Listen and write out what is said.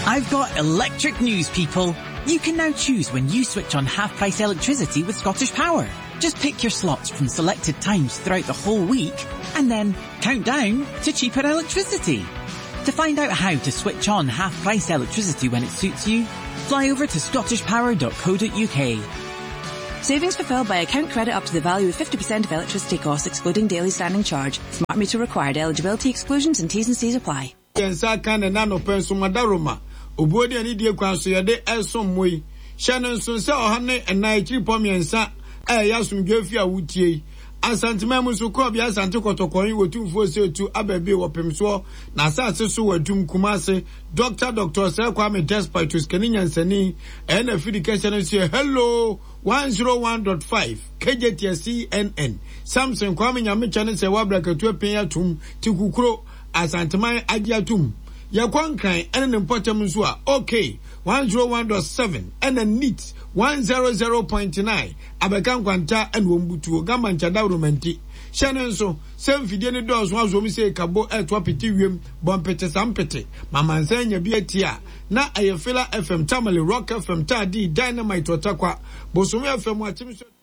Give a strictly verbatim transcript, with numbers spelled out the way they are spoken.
I've got electric news, people. You can now choose when you switch on half-price electricity with Scottish Power. Just pick your slots from selected times throughout the whole week and then count down to cheaper electricity. To find out how to switch on half-price electricity when it suits you, fly over to scottish power dot co dot uk. Savings fulfilled by account credit up to the value of fifty percent of electricity costs excluding daily standing charge. Smart meter required. Eligibility exclusions and T's and C's apply. Obodi ani die kwan so yede esom moi hye nso se ohane enai chipom yensa eh yasumdwe fi awutie asantema mu so ko bia asante kotokon wotumfo se otu ababe wopemso na asase so wadum kumase doctor doctor se Kwame Despite skani nyansani eh na fidication se hello one oh one point five K J T C N N Samson Kwame nyame chane se wabrakatu pen atum tikukuro asantema agiatum ya kwankran ene ne mpotem nso a okay one oh one point seven ene neat one hundred point nine abekan kwanta ene wombutuo gamba nchada romanti hyene nso sem fidie ne dozo azo mi se kabo eto apeti wiem bompete sampete mama nsanya bi atia na ayefela F M Tamale Rock F M Tadi Dynamite otakwa bosomi F M atimso